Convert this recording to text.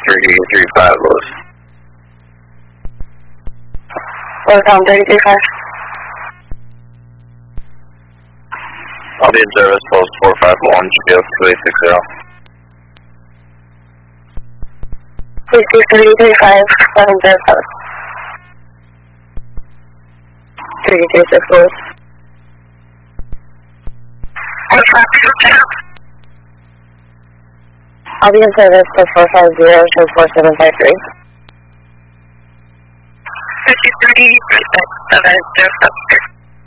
3335 Lewis. Welcome, 335. I'll be in service, post 451, GPO 2860. 3335, 707. 336 Lewis. I'll be in service for 450 to 4753. 5336, 707.